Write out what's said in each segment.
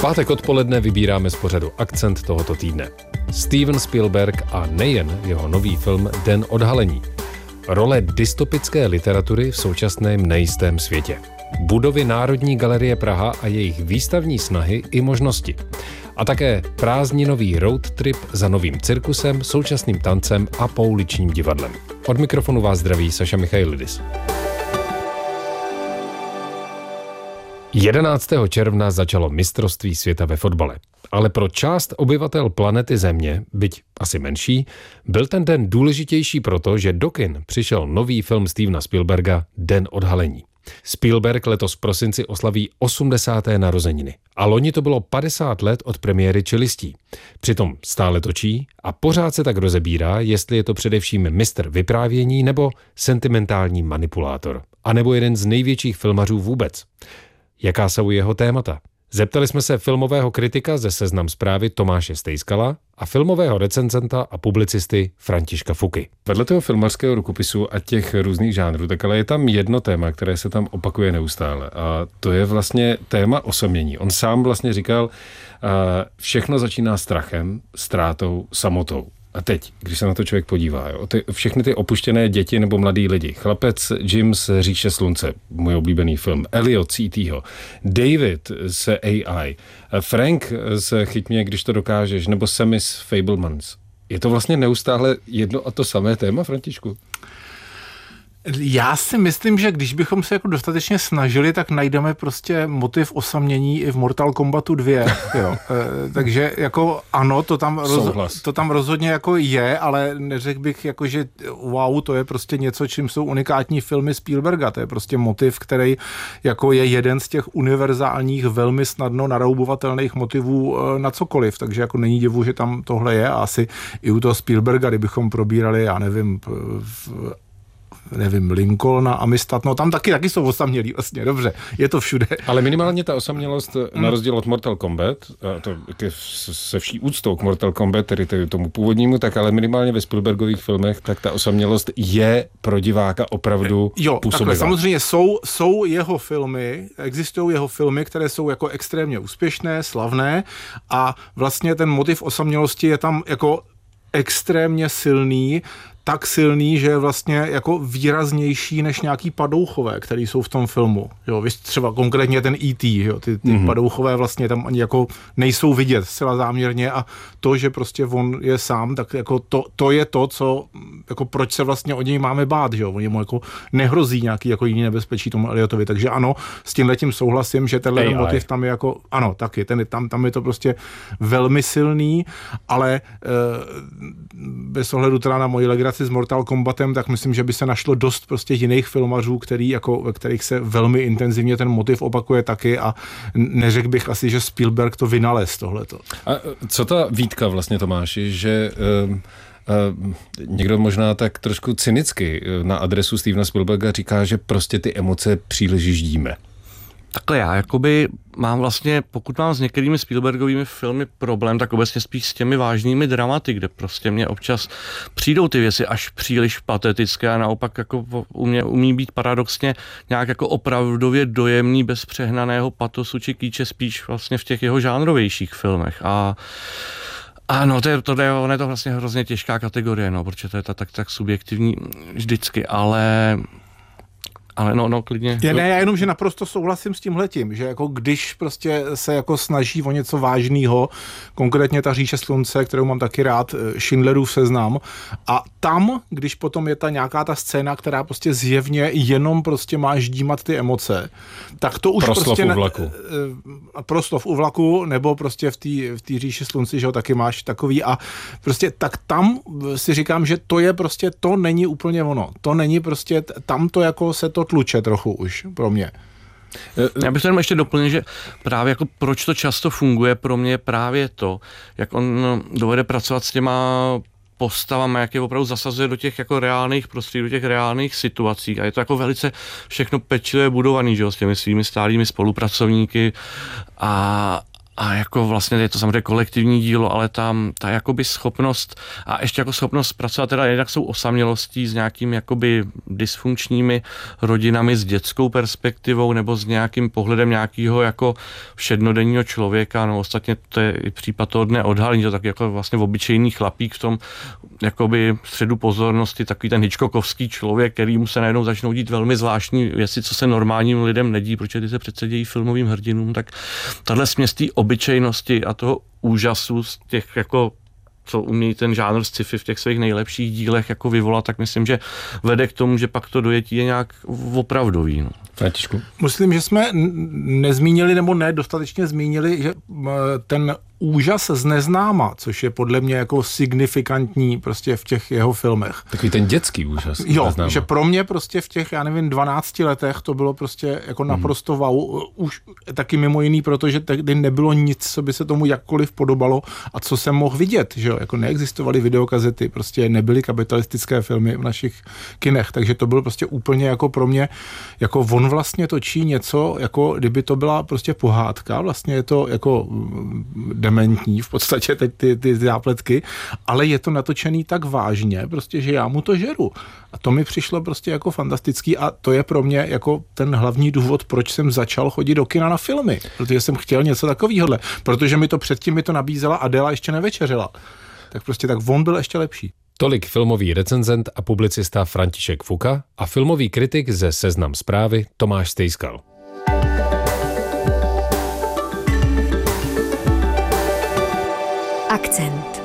pátek odpoledne vybíráme z pořadu Akcent tohoto týdne. Steven Spielberg a nejen jeho nový film Den odhalení. Role dystopické literatury v současném nejistém světě. Budovy Národní galerie Praha a jejich výstavní snahy i možnosti. A také prázdninový road trip za novým cirkusem, současným tancem a pouličním divadlem. Od mikrofonu vás zdraví Saša Michailidis. 11. června začalo mistrovství světa ve fotbale. Ale pro část obyvatel planety Země, byť asi menší, byl ten den důležitější proto, že do kin přišel nový film Stevena Spielberga Den odhalení. Spielberg letos v prosinci oslaví 80. narozeniny. A loni to bylo 50 let od premiéry Čelistí. Přitom stále točí a pořád se tak rozebírá, jestli je to především mistr vyprávění nebo sentimentální manipulátor. A nebo jeden z největších filmařů vůbec. Jaká jsou jeho témata? Zeptali jsme se filmového kritika ze Seznam Zprávy Tomáše Stejskala a filmového recenzenta a publicisty Františka Fuky. Vedle toho filmařského rukopisu a těch různých žánrů, tak ale je tam jedno téma, které se tam opakuje neustále. A to je vlastně téma osamění. On sám vlastně říkal, všechno začíná strachem, ztrátou, samotou. A teď, když se na to člověk podívá, všechny ty opuštěné děti nebo mladí lidi, chlapec Jim z Říše slunce, můj oblíbený film, Elliot z E.T.ho, David z AI, Frank z Chyť mě, když to dokážeš, nebo Sammy z Fablemans. Je to vlastně neustále jedno a to samé téma, Františku? Já si myslím, že když bychom se jako dostatečně snažili, tak najdeme prostě motiv osamění i v Mortal Kombatu 2. Jo. Takže jako ano, to tam rozhodně jako je, ale neřekl bych jako, že wow, to je prostě něco, čím jsou unikátní filmy Spielberga. To je prostě motiv, který jako je jeden z těch univerzálních, velmi snadno naroubovatelných motivů na cokoliv. Takže jako není divu, že tam tohle je a asi i u toho Spielberga, kdybychom probírali, já nevím, Lincolna, Amistad, no tam taky jsou osamělí vlastně, dobře, je to všude. Ale minimálně ta osamělost, na rozdíl od Mortal Kombat, to se vší úctou k Mortal Kombat, tedy tomu původnímu, tak ale minimálně ve Spielbergových filmech, tak ta osamělost je pro diváka opravdu působivá. Samozřejmě jsou jeho filmy, existují jeho filmy, které jsou jako extrémně úspěšné, slavné a vlastně ten motiv osamělosti je tam jako extrémně silný, tak silný, že je vlastně jako výraznější než nějaký padouchové, který jsou v tom filmu. Jo, třeba konkrétně ten E.T., jo, ty padouchové vlastně tam ani jako nejsou vidět zcela záměrně a to, že prostě on je sám, tak jako to je to, co jako proč se vlastně o něj máme bát, že jo, oni mu jako nehrozí nějaký jako jiný nebezpečí tomu Elliotovi, takže ano, s tímhletím souhlasím, že tenhle motiv tam je jako, ano, taky, tam je to prostě velmi silný, ale bez ohledu teda na moji legraci s Mortal Kombatem, tak myslím, že by se našlo dost prostě jiných filmařů, ve kterých se velmi intenzivně ten motiv opakuje taky a neřekl bych asi, že Spielberg to vynalez tohleto. A co ta výtka vlastně, Tomáši, že někdo možná tak trošku cynicky na adresu Stevena Spielberga říká, že prostě ty emoce příliš ždíme. Takhle já jakoby mám vlastně, pokud mám s některými Spielbergovými filmy problém, tak obecně spíš s těmi vážnými dramaty, kde prostě mě občas přijdou ty věci až příliš patetické a naopak jako u mě umí být paradoxně nějak jako opravdově dojemný bez přehnaného patosu či kýče spíš vlastně v těch jeho žánrovějších filmech a ano, ono je to vlastně hrozně těžká kategorie, no, protože to je tak subjektivní vždycky, ale klidně. Já jenom, že naprosto souhlasím s tímhletím, že jako když prostě se jako snaží o něco vážného, konkrétně ta Říše slunce, kterou mám taky rád, Schindlerův seznam, a tam, když potom je nějaká ta scéna, která prostě zjevně jenom prostě má ždímat ty emoce, tak to už proslov prostě... u vlaku. Proslov u vlaku, nebo prostě v té Říši slunci, že ho taky máš takový a prostě tak tam si říkám, že to je prostě, to není úplně ono. To není prostě, tam to jako se to tluče trochu už pro mě. Já bych to jenom ještě doplnil, že právě jako proč to často funguje pro mě je právě to, jak on dovede pracovat s těma postavami, jak je opravdu zasazuje do těch jako reálných prostředí, do těch reálných situací a je to jako velice všechno pečlivě budovaný, že jo, s těmi svými stálými spolupracovníky a A jako vlastně je to samozřejmě kolektivní dílo, ale tam ta jakoby schopnost a ještě jako schopnost pracovat teda jednak jsou osamělostí s nějakým jakoby dysfunkčními rodinami s dětskou perspektivou nebo s nějakým pohledem nějakého jako všednodenního člověka, no ostatně to je i případ toho Dne odhalení, to tak jako vlastně obyčejný chlapík v tom jakoby středu pozornosti, takový ten Hitchcockovský člověk, který mu se najednou začnou dít velmi zvláštní věci, co se normálním lidem nedí, protože ty se přece dějí filmovým hrdinům, tak tahle směs té obyčejnosti a toho úžasu z těch jako co umí ten žánr sci-fi v těch svých nejlepších dílech jako vyvolat, tak myslím, že vede k tomu, že pak to dojetí je nějak opravdový. No. Františku? Myslím, že jsme nezmínili, nebo ne dostatečně zmínili, že ten úžas z neznáma, což je podle mě jako signifikantní prostě v těch jeho filmech. Takový ten dětský úžas. Jo, neznáma. že pro mě prostě v těch, 12 letech to bylo prostě jako naprosto wow. Už taky mimo jiný, protože tehdy nebylo nic, co by se tomu jakkoliv podobalo a co jsem mohl vidět, že jo, jako neexistovaly videokazety, prostě nebyly kapitalistické filmy v našich kinech, takže to byl prostě úplně jako pro mě, jako on vlastně točí něco, jako kdyby to byla prostě pohádka, vlastně je to jako dementní v podstatě teď ty zápletky, ale je to natočený tak vážně, prostě, že já mu to žeru. A to mi přišlo prostě jako fantastický a to je pro mě jako ten hlavní důvod, proč jsem začal chodit do kina na filmy, protože jsem chtěl něco takovýhodle, protože mi to předtím nabízela Adela, ještě nevečeřila. Tak prostě tak on byl ještě lepší. Tolik filmový recenzent a publicista František Fuka a filmový kritik ze Seznam Zprávy Tomáš Stejskal. Akcent.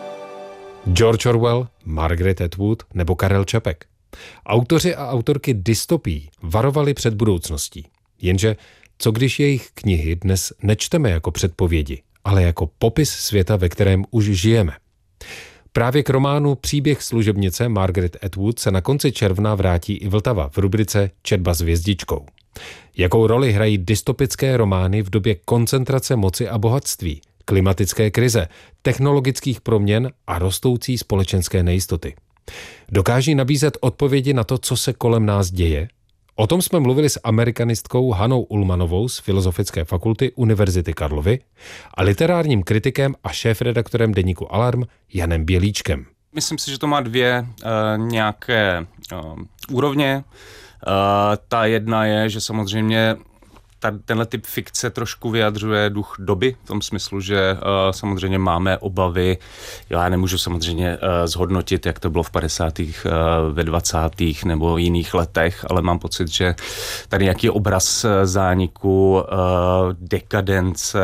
George Orwell, Margaret Atwood nebo Karel Čapek. Autoři a autorky dystopií varovali před budoucností. Jenže co když jejich knihy dnes nečteme jako předpovědi, ale jako popis světa, ve kterém už žijeme? Právě k románu Příběh služebnice Margaret Atwood se na konci června vrátí i Vltava v rubrice Četba s hvězdičkou. Jakou roli hrají dystopické romány v době koncentrace moci a bohatství, klimatické krize, technologických proměn a rostoucí společenské nejistoty? Dokáží nabízet odpovědi na to, co se kolem nás děje? O tom jsme mluvili s amerikanistkou Hanou Ullmanovou z Filozofické fakulty Univerzity Karlovy a literárním kritikem a šéfredaktorem deníku Alarm Janem Bělíčkem. Myslím si, že to má dvě nějaké úrovně. Ta jedna je, že samozřejmě tenhle typ fikce trošku vyjadřuje duch doby, v tom smyslu, že samozřejmě máme obavy. Já nemůžu samozřejmě zhodnotit, jak to bylo v 50. Ve 20. nebo jiných letech, ale mám pocit, že tady nějaký obraz zániku, dekadence,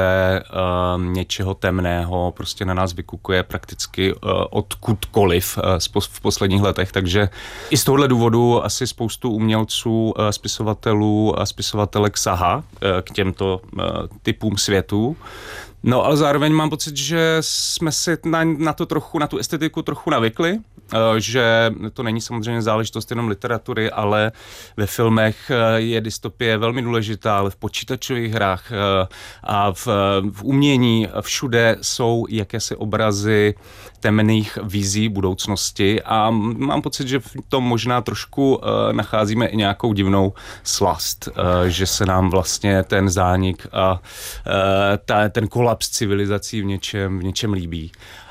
něčeho temného prostě na nás vykukuje prakticky odkudkoliv v posledních letech. Takže i z tohohle důvodu asi spoustu umělců, spisovatelů a spisovatelek sahá k těmto typům světů. No ale zároveň mám pocit, že jsme si na tu estetiku trochu navykli, že to není samozřejmě záležitost jenom literatury, ale ve filmech je dystopie velmi důležitá, ale v počítačových hrách a v umění všude jsou jakési obrazy temných vizí budoucnosti a mám pocit, že v tom možná trošku nacházíme i nějakou divnou slast, že se nám vlastně ten zánik a ten kolaps civilizací v něčem líbí.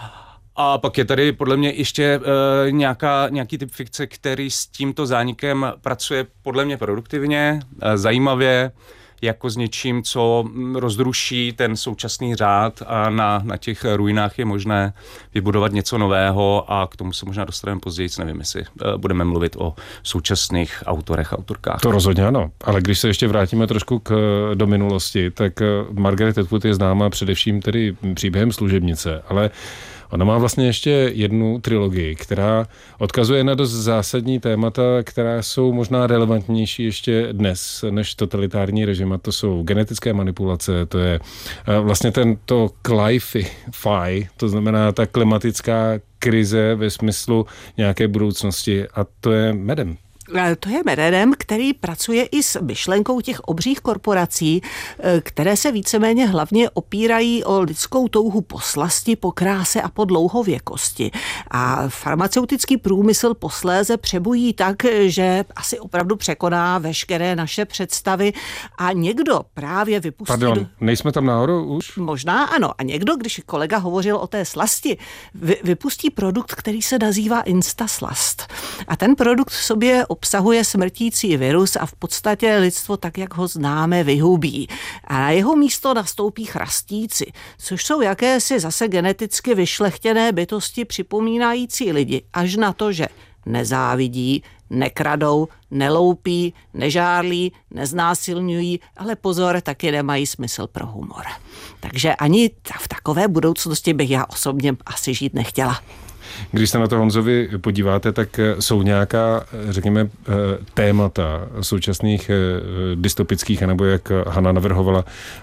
A pak je tady podle mě ještě nějaký typ fikce, který s tímto zánikem pracuje podle mě produktivně, zajímavě, jako s něčím, co rozruší ten současný řád a na těch ruinách je možné vybudovat něco nového a k tomu se možná dostaneme později, nevím, jestli budeme mluvit o současných autorech a autorkách. To rozhodně ano, ale když se ještě vrátíme trošku do minulosti, tak Margaret Atwood je známá především tedy Příběhem služebnice, ale ona má vlastně ještě jednu trilogii, která odkazuje na dost zásadní témata, která jsou možná relevantnější ještě dnes než totalitární režim. A to jsou genetické manipulace, to je vlastně to cli-fi, to znamená ta klimatická krize ve smyslu nějaké budoucnosti a to je medem. To je Meredem, který pracuje i s myšlenkou těch obřích korporací, které se víceméně hlavně opírají o lidskou touhu po slasti, po kráse a po dlouhověkosti. A farmaceutický průmysl posléze přebují tak, že asi opravdu překoná veškeré naše představy a někdo právě vypustí... Pardon, nejsme tam náhodou už? Možná ano. A někdo, když kolega hovořil o té slasti, vypustí produkt, který se nazývá Instaslast. A ten produkt v sobě obsahuje smrtící virus a v podstatě lidstvo tak, jak ho známe, vyhubí. A na jeho místo nastoupí chrastíci, což jsou jakési zase geneticky vyšlechtěné bytosti připomínající lidi, až na to, že nezávidí, nekradou, neloupí, nežárlí, neznásilňují, ale pozor, taky nemají smysl pro humor. Takže ani v takové budoucnosti bych já osobně asi žít nechtěla. Když se na to, Honzovi, podíváte, tak jsou nějaká, řekněme, témata současných dystopických, anebo jak Hana navrhovala,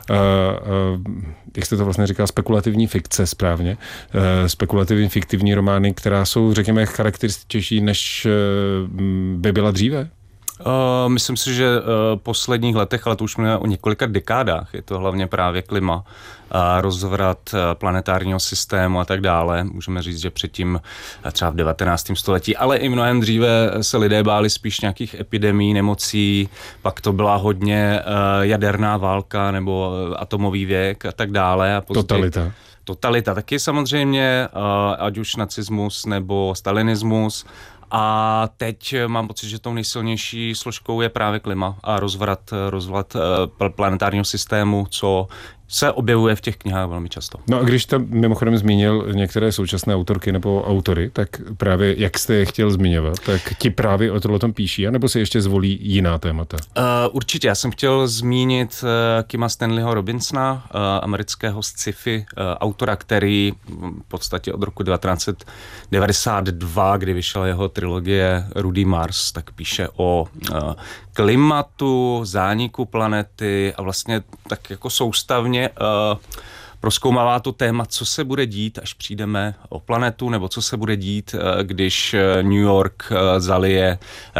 jak jste to vlastně říkala, spekulativní fikce správně, spekulativní fiktivní romány, která jsou, řekněme, charakterističtější, než by byla dříve? Myslím si, že v posledních letech, ale to už mluvíme o několika dekádách, je to hlavně právě klima, rozvrat planetárního systému a tak dále. Můžeme říct, že předtím třeba v 19. století, ale i mnohem dříve se lidé báli spíš nějakých epidemií, nemocí, pak to byla hodně jaderná válka nebo atomový věk a tak dále. A Totalita taky samozřejmě, ať už nacismus nebo stalinismus. A teď mám pocit, že tou nejsilnější složkou je právě klima a rozvrat planetárního systému, co se objevuje v těch knihách velmi často. No a když tam mimochodem zmínil některé současné autorky nebo autory, tak právě jak jste je chtěl zmiňovat, tak ti právě o tohletom píší, anebo si ještě zvolí jiná témata? Určitě, já jsem chtěl zmínit Kima Stanleyho Robinsona, amerického sci-fi autora, který v podstatě od roku 1992, kdy vyšla jeho trilogie Rudy Mars, tak píše o klimatu, zániku planety a vlastně tak jako soustavně prozkoumává to téma, co se bude dít, až přijdeme o planetu, nebo co se bude dít, když New York zalije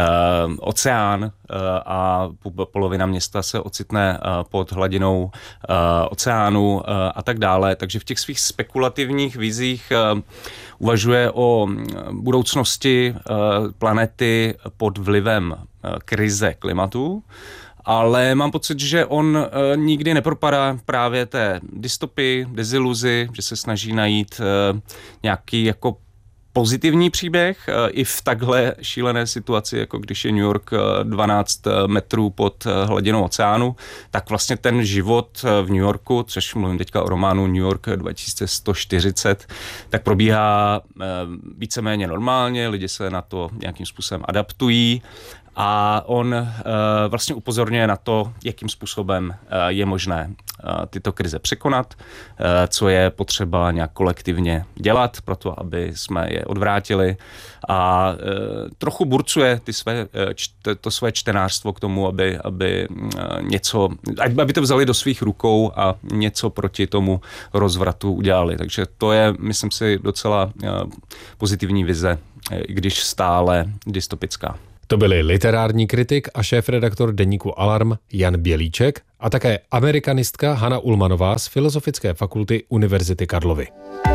oceán a polovina města se ocitne pod hladinou oceánu a tak dále. Takže v těch svých spekulativních vizích uvažuje o budoucnosti planety pod vlivem krize klimatu, ale mám pocit, že on nikdy nepropadá právě té dystopii, deziluzi, že se snaží najít nějaký jako pozitivní příběh i v takhle šílené situaci, jako když je New York 12 metrů pod hladinou oceánu, tak vlastně ten život v New Yorku, což mluvím teďka o románu New York 2140, tak probíhá víceméně normálně, lidi se na to nějakým způsobem adaptují. A on vlastně upozorňuje na to, jakým způsobem je možné tyto krize překonat, co je potřeba nějak kolektivně dělat pro to, aby jsme je odvrátili a trochu burcuje to své čtenářstvo k tomu, aby to vzali do svých rukou a něco proti tomu rozvratu udělali. Takže to je, myslím si, docela pozitivní vize, i když stále dystopická. To byli literární kritik a šéfredaktor deníku Alarm Jan Bělíček a také amerikanistka Hana Ulmanová z Filozofické fakulty Univerzity Karlovy.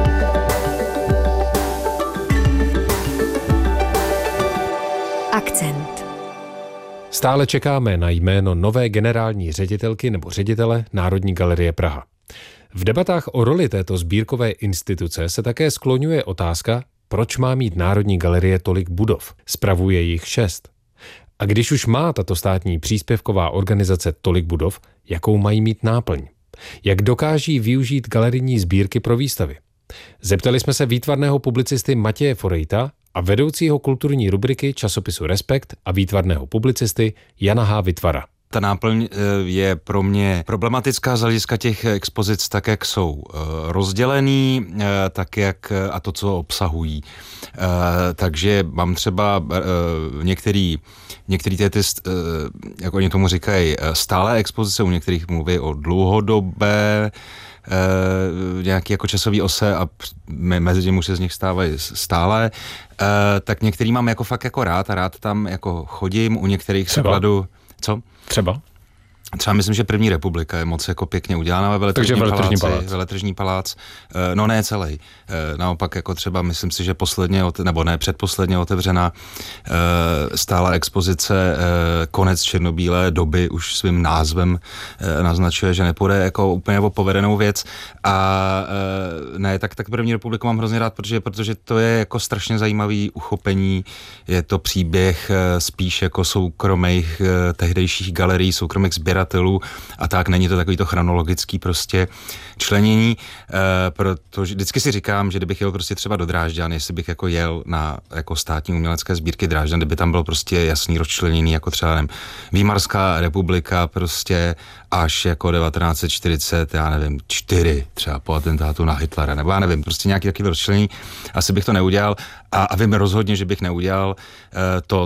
Akcent. Stále čekáme na jméno nové generální ředitelky nebo ředitele Národní galerie Praha. V debatách o roli této sbírkové instituce se také skloňuje otázka, proč má mít Národní galerie tolik budov? Spravuje jich 6. A když už má tato státní příspěvková organizace tolik budov, jakou mají mít náplň? Jak dokáží využít galerijní sbírky pro výstavy? Zeptali jsme se výtvarného publicisty Matěje Forejta a vedoucího kulturní rubriky časopisu Respekt a výtvarného publicisty Jana H. Vitvara. Ta náplň je pro mě problematická z hlediska těch expozic, tak jak jsou rozdělený, tak jak a to, co obsahují. Takže mám třeba některé ty, jak oni tomu říkají, stálé expozice, u některých mluví o dlouhodobé nějaký jako časový ose a mezi tím už se z nich stávají stále, tak některý mám jako fakt jako rád a rád tam jako chodím, u některých se kladu... Co? Třeba myslím, že První republika je moc jako pěkně udělaná ve Veletržní palác. No ne celý. Naopak jako třeba myslím si, že předposledně otevřená stála expozice Konec černobílé doby už svým názvem naznačuje, že nepůjde jako úplně o povedenou věc. A ne, tak První republiku mám hrozně rád, protože to je jako strašně zajímavý uchopení. Je to příběh spíš jako soukromých tehdejších galerií, soukromých sběratelů a tak, není to takový to chronologický prostě členění, protože vždycky si říkám, že kdybych jel prostě třeba do Drážďan, jestli bych jako jel na jako státní umělecké sbírky Drážďan, kdyby tam bylo prostě jasný rozčlenění, jako třeba nevím, Výmarská republika prostě až jako 1940, já nevím, 4 třeba po atentátu na Hitlera, nebo já nevím, prostě nějaký takový rozčlenění, asi bych to neudělal a vím rozhodně, že bych neudělal to,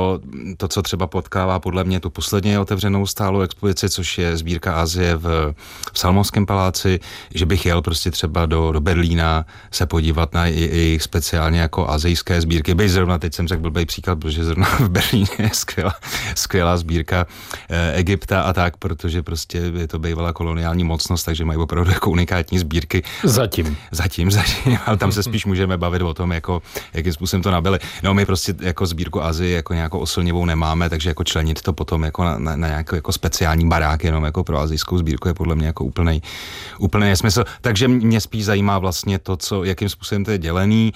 co třeba potkává podle mě tu posledně otevřenou stálou expozici, což je sbírka Asie v Salmovském paláci, že bych jel prostě třeba do Berlína se podívat na jejich speciálně jako asijské sbírky. Byť zrovna, teď jsem řekl blbej příklad, protože zrovna v Berlíně je skvělá sbírka Egypta a tak, protože prostě je to bývalá koloniální mocnost, takže mají opravdu jako unikátní sbírky. Zatím, ale tam se spíš můžeme bavit o tom, jako jakým způsobem to nabili. No my prostě jako sbírku Asii jako nějakou oslnivou nemáme, takže jako členit to potom jako na nějaký jako speciální barák jenom jako pro asijskou sbírku je podle mě jako úplnej nesmysl. Takže mě spíš zajímá vlastně to, jakým způsobem to je dělený,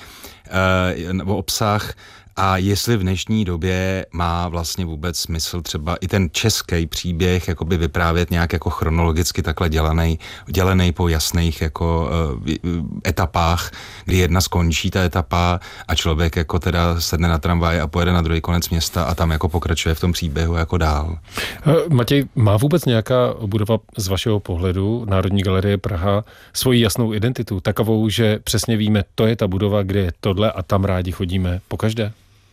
nebo obsah, a jestli v dnešní době má vlastně vůbec smysl třeba i ten český příběh jakoby vyprávět nějak jako chronologicky takhle dělený po jasných jako etapách, kdy jedna skončí ta etapa a člověk jako teda sedne na tramvaj a pojede na druhý konec města a tam jako pokračuje v tom příběhu jako dál. Matěj, má vůbec nějaká budova z vašeho pohledu Národní galerie Praha svoji jasnou identitu, takovou, že přesně víme, to je ta budova, kde je tohle a tam rádi chodíme pokaždé?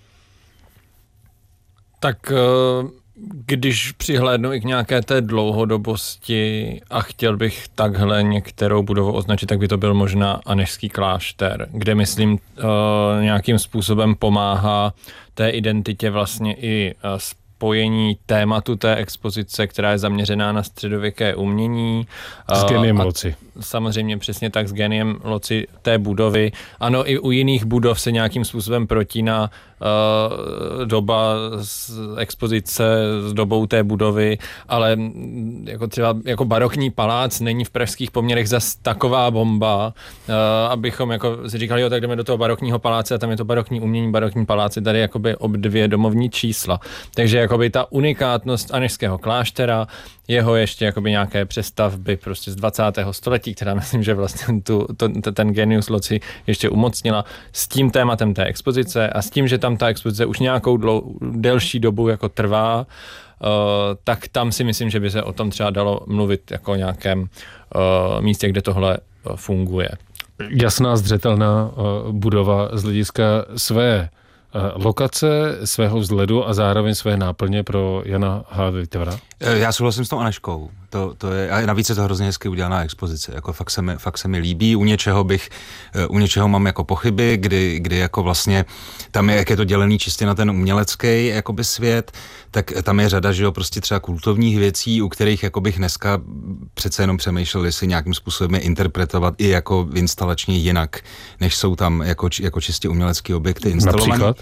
Tak když přihlédnu i k nějaké té dlouhodobosti a chtěl bych takhle některou budovu označit, tak by to byl možná Anežský klášter, kde myslím nějakým způsobem pomáhá té identitě vlastně i spojení tématu té expozice, která je zaměřená na středověké umění. S geniem loci. Samozřejmě přesně tak s geniem loci té budovy. Ano, i u jiných budov se nějakým způsobem protíná doba z expozice s dobou té budovy, ale jako třeba jako barokní palác není v pražských poměrech zas taková bomba, abychom jako si říkali, jo, tak jdeme do toho barokního paláce a tam je to barokní umění, barokní palác je tady jakoby obdvě domovní čísla. Takže jakoby ta unikátnost Anežského kláštera, jeho ještě jakoby nějaké přestavby prostě z 20. století, která myslím, že vlastně ten genius loci ještě umocnila s tím tématem té expozice a s tím, že tam ta expozice už nějakou delší dobu jako trvá, tak tam si myslím, že by se o tom třeba dalo mluvit jako o nějakém místě, kde tohle funguje. Jasná, zřetelná budova z hlediska své lokace, svého vzhledu a zároveň své náplně pro Jana H. Vitvara? Já souhlasím s tou Anežkou. To je, a navíc je to hrozně hezky udělaná expozice. Jako fakt se mi líbí. U něčeho mám jako pochyby, kdy jako vlastně tam je, jak je to dělený čistě na ten umělecký jakoby svět, tak tam je řada, že jo, prostě třeba kultovních věcí, u kterých jako bych dneska přece jenom přemýšlel, jestli nějakým způsobem je interpretovat i jako instalačně jinak, než jsou tam jako čistě umělecký objekty instalované. Například?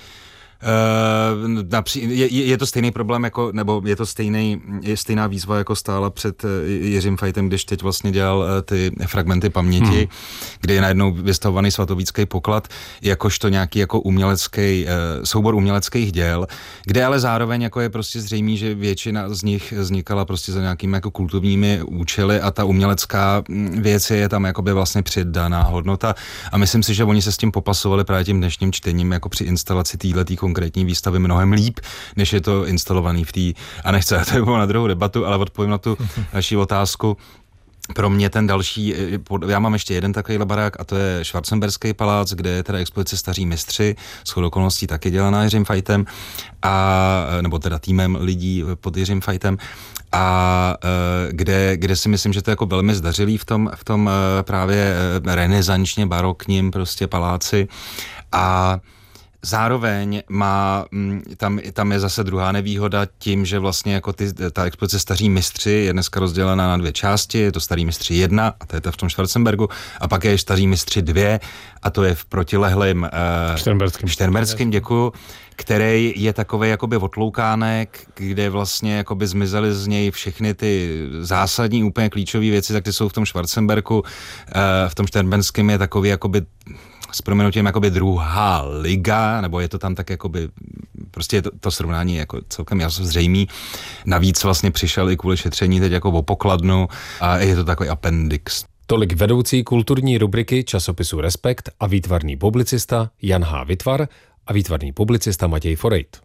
Je to stejný problém, jako, nebo je to stejná výzva, jako stála před Jiřím Fajtem, když teď vlastně dělal ty fragmenty paměti, kde je najednou vystavovaný svatovícký poklad, jakožto nějaký jako soubor uměleckých děl, kde ale zároveň jako je prostě zřejmý, že většina z nich vznikala prostě za nějakými jako kultovními účely a ta umělecká věc je tam jakoby vlastně přidaná hodnota a myslím si, že oni se s tím popasovali právě tím dnešním čtením jako při instalaci téhletý konkrétní výstavy mnohem líp, než je to instalovaný v té, a nechci to bylo na druhou debatu, ale odpovím na tu naši otázku. pro mě ten další, já mám ještě jeden takový barák a to je Schwarzenberský palác, kde je teda expozice Staří mistři, shodou okolností taky dělaná Jiřím Fajtem, nebo teda týmem lidí pod Jiřím Fajtem, a kde si myslím, že to je jako velmi zdařilý v tom právě renesančně barokním prostě paláci. A zároveň tam je zase druhá nevýhoda tím, že vlastně jako ta expozice Staří mistři je dneska rozdělena na 2 části, je to Starý mistři 1 a to je to v tom Schwarzenbergu a pak je Staří mistři 2 a to je v protilehlém Šternberským, děkuju, který je takovej jakoby otloukánek, kde vlastně jakoby zmizely z něj všechny ty zásadní úplně klíčové věci, tak ty jsou v tom Schwarzenbergu, v tom Šternberském je takový jakoby s proměnutím jakoby druhá liga, nebo je to tam tak jakoby, prostě je to srovnání jako celkem jasně zřejmý. Navíc vlastně přišel i kvůli šetření teď jako o pokladnu a je to takový appendix. Tolik vedoucí kulturní rubriky časopisu Respekt a výtvarný publicista Jan H. Witvar a výtvarný publicista Matěj Forejt.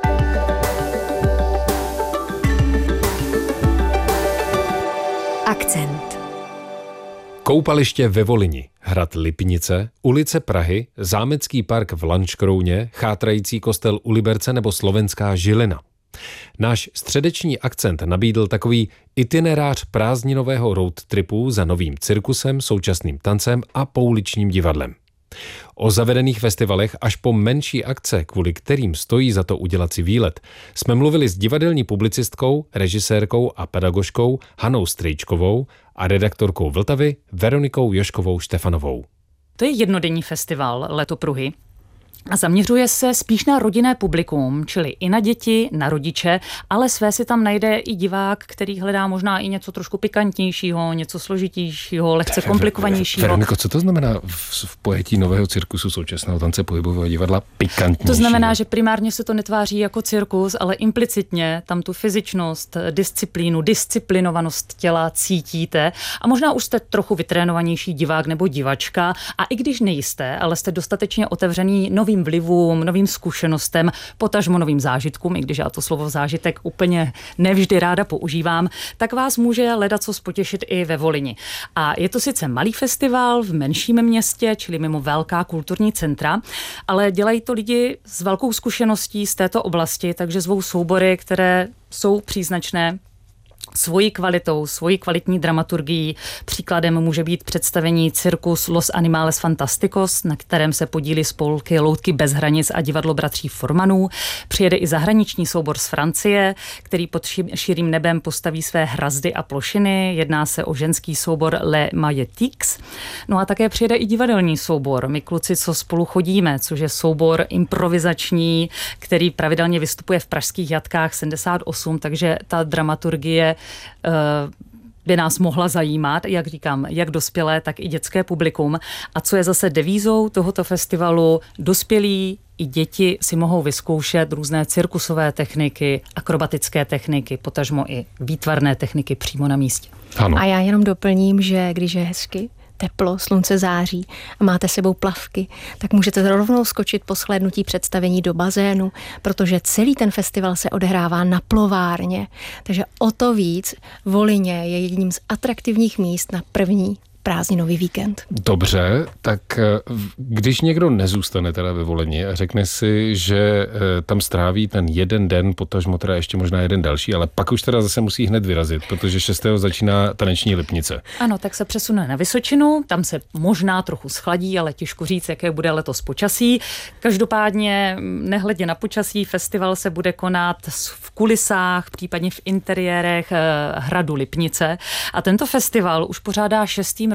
Akcent. Koupaliště ve Volyni, hrad Lipnice, ulice Prahy, zámecký park v Lanškrouně, chátrající kostel u Liberce nebo slovenská Žilina. Náš středeční akcent nabídl takový itinerář prázdninového road tripu za novým cirkusem, současným tancem a pouličním divadlem. O zavedených festivalech až po menší akce, kvůli kterým stojí za to udělat si výlet, jsme mluvili s divadelní publicistkou, režisérkou a pedagožkou Hanou Strejčkovou a redaktorkou Vltavy Veronikou Joškovou Štefanovou. To je jednodenní festival Letopruhy a zaměřuje se spíš na rodinné publikum, čili i na děti, na rodiče, ale své si tam najde i divák, který hledá možná i něco trošku pikantnějšího, něco složitějšího, lehce komplikovanějšího. Veroniko, co to znamená v pojetí nového cirkusu současného tance pohybového divadla pikantnějšího? To znamená, že primárně se to netváří jako cirkus, ale implicitně tam tu fyzičnost, disciplínu, disciplinovanost těla cítíte a možná už jste trochu vytrénovanější divák nebo divačka a i když nejste, ale jste dostatečně otevřený novým vlivům, novým zkušenostem, potažmo novým zážitkům, i když já to slovo zážitek úplně nevždy ráda používám, tak vás může ledacos potěšit i ve Volyni. A je to sice malý festival v menším městě, čili mimo velká kulturní centra, ale dělají to lidi s velkou zkušeností z této oblasti, takže zvou soubory, které jsou příznačné svojí kvalitou, svojí kvalitní dramaturgií. Příkladem může být představení cirkus Los Animales Fantasticos, na kterém se podílí spolky Loutky bez hranic a divadlo bratří Formanů. Přijede i zahraniční soubor z Francie, který pod širým nebem postaví své hrazdy a plošiny. Jedná se o ženský soubor Les Majetix. No a také přijede i divadelní soubor My kluci, co spolu chodíme, což je soubor improvizační, který pravidelně vystupuje v pražských jatkách 78, takže ta dramaturgie by nás mohla zajímat, jak říkám, jak dospělé, tak i dětské publikum. A co je zase devízou tohoto festivalu, dospělí i děti si mohou vyzkoušet různé cirkusové techniky, akrobatické techniky, potažmo i výtvarné techniky přímo na místě. Ano. A já jenom doplním, že když je hezky, teplo, slunce září a máte sebou plavky, tak můžete rovnou skočit po shlédnutí představení do bazénu, protože celý ten festival se odehrává na plovárně. Takže o to víc Volyně je jedním z atraktivních míst na první prázdninový víkend. Dobře, tak když někdo nezůstane teda ve Volyni a řekne si, že tam stráví ten jeden den, potažmo teda ještě možná jeden další, ale pak už teda zase musí hned vyrazit, protože 6. začíná taneční Lipnice. Ano, tak se přesune na Vysočinu, tam se možná trochu schladí, ale těžko říct, jaké bude letos počasí. Každopádně, nehledě na počasí, festival se bude konat v kulisách, případně v interiérech hradu Lipnice a tento festival už pořádá 6.